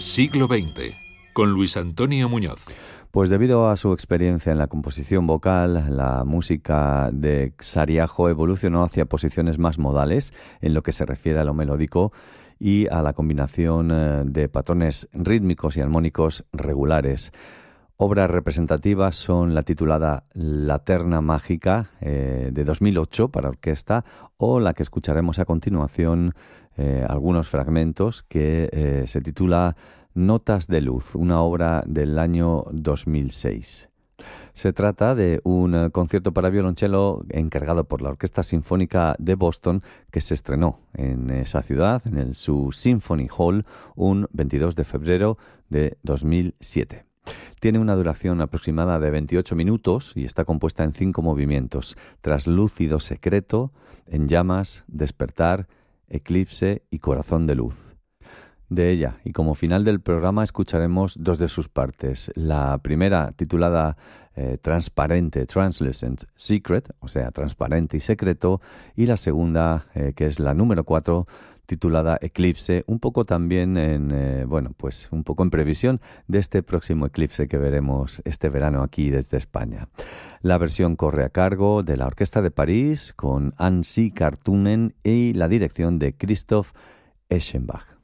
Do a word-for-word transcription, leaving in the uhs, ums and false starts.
Siglo veinte, con Luis Antonio Muñoz. Pues debido a su experiencia en la composición vocal, la música de Xariajo evolucionó hacia posiciones más modales en lo que se refiere a lo melódico y a la combinación de patrones rítmicos y armónicos regulares. Obras representativas son la titulada La Terna Mágica eh, de dos mil ocho para orquesta, o la que escucharemos a continuación, eh, algunos fragmentos, que eh, se titula Notas de Luz, una obra del año dos mil seis. Se trata de un concierto para violonchelo encargado por la Orquesta Sinfónica de Boston, que se estrenó en esa ciudad, en el su Symphony Hall, un veintidós de febrero de dos mil siete. Tiene una duración aproximada de veintiocho minutos y está compuesta en cinco movimientos: Traslúcido Secreto, En Llamas, Despertar, Eclipse y Corazón de Luz. De ella, y como final del programa, escucharemos dos de sus partes. La primera, titulada eh, Transparente, Translucent Secret, o sea, transparente y secreto, y la segunda, eh, que es la número cuatro, titulada Eclipse, un poco también en, eh, bueno, pues un poco en previsión de este próximo eclipse que veremos este verano aquí desde España. La versión corre a cargo de la Orquesta de París con Anssi Kartunen y la dirección de Christoph Eschenbach.